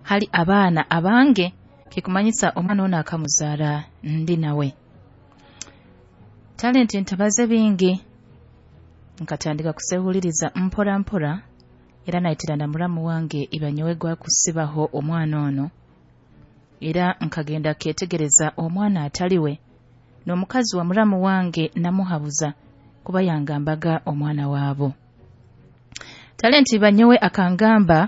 hali abaana abange kikumanyisa omwana ono akamuzaala ndi nawe. Talenti ntabaze bingi nkatandika kusewuliriza mpola mpola era nayitira na mulamu wange ibanyowe gwa kusibaho omwana ono era nkagenda ketegereza omwana ataliwe n'omukazi wa mulamu wange namuhabuza kuba yangambaga omwana waabo. Talenti banyowe akangamba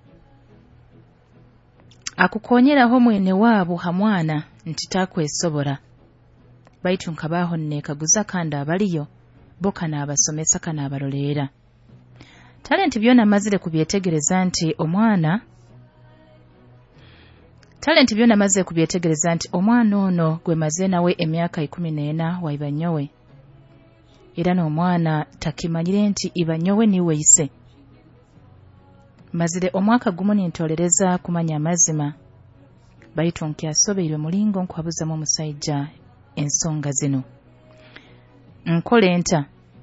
akukonyeraho mwene waabo hamwana nti takwesobora baitu nkabaho nekaguza kandi abaliyo bokana abasomesa kana abalolera. Talenti byona mazire kubyetegereza nti omwana ono gwe maze nawe emyaka 14 wa Ibanyowe era n'omwana takimanyire nti Ibanyowe niwe ise. Mazire omwaka gumu nintolereza kumanya amazima baitu nkyasobeirwe mulingo nkwabuzamu omusajja ensonga zino. Nkole nta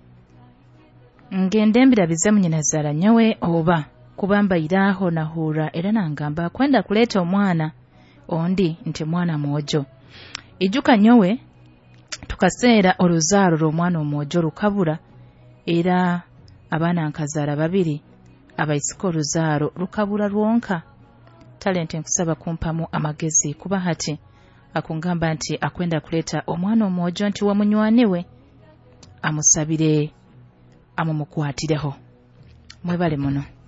ngende mbirabize munyinazaala nyowe oba kubamba iraho nahura era nangamba kwenda kuleta omwana ondi nti mwana mwojo. Ijuka nyowe tukaseera oluzaalo lw'omwana omwojo lukabula era abaana nkazaala babiri abaisiko oluzaalo lukabula lwonka. Talenti nkusaba kumpamu amagezi kuba hati akungamba nti akwenda kuleta omwana omwojo nti wa munywaniwe amusabire amumukwatireho. Mwebale muno.